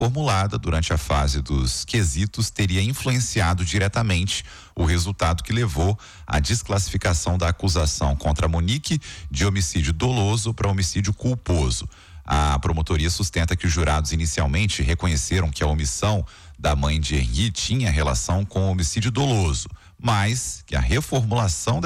formulada durante a fase dos quesitos teria influenciado diretamente o resultado que levou à desclassificação da acusação contra a Monique de homicídio doloso para homicídio culposo. A promotoria sustenta que os jurados inicialmente reconheceram que a omissão da mãe de Henri tinha relação com o homicídio doloso, mas que a reformulação